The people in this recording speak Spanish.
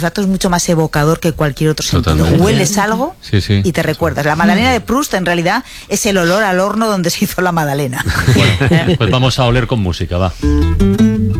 olfato es mucho más evocador que cualquier otro sentido. Totalmente. Hueles algo y te recuerdas. La magdalena de Proust en realidad es el olor al horno donde se hizo la magdalena. Bueno, pues vamos a oler con música, va.